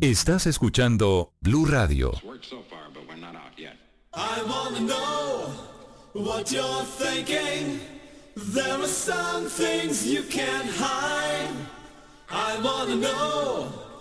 Estás escuchando Blue Radio. I wanna know what you're thinking. There are some things you can't hide. I wanna know